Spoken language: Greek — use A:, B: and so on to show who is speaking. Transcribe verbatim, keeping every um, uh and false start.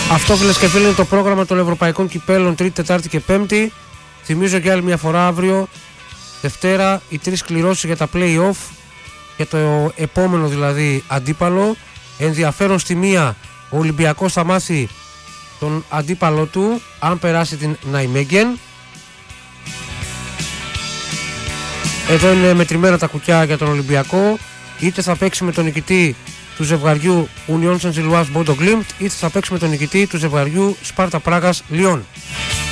A: Αυτό, φίλες και φίλοι, είναι το πρόγραμμα των Ευρωπαϊκών Κυπέλων Τρίτη, Τετάρτη και Πέμπτη. Θυμίζω και άλλη μια φορά αύριο, Δευτέρα, οι τρεις κληρώσεις για τα play-off, για το επόμενο δηλαδή αντίπαλο. Ενδιαφέρον στη μία, ο Ολυμπιακός θα μάθει τον αντίπαλο του αν περάσει την Ναϊμέγγεν. Εδώ είναι μετρημένα τα κουκιά για τον Ολυμπιακό. Είτε θα παίξει με τον νικητή του ζευγαριού Union Saint-Gilloise Bodo Glimt, είτε θα παίξει με τον νικητή του ζευγαριού Σπάρτα Πράγας Λιόν.